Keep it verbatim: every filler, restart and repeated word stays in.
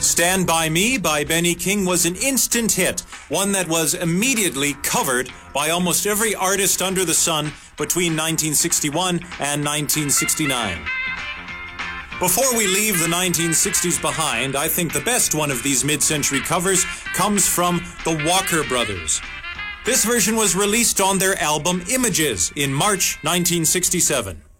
Stand By Me by Benny King was an instant hit, one that was immediately covered by almost every artist under the sun between nineteen sixty-one and nineteen sixty-nine. Before we leave the nineteen sixties behind, I think the best one of these mid-century covers comes from the Walker Brothers. This version was released on their album Images in March nineteen sixty-seven.